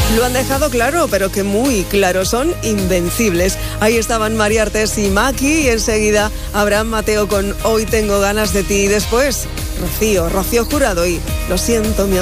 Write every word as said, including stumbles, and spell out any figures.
Lo han dejado claro, pero que muy claro, son invencibles. Ahí estaban María Artés y Maki, y enseguida Abraham Mateo con Hoy tengo ganas de ti. Y después, Rocío, Rocío Jurado y Lo siento, mi amor.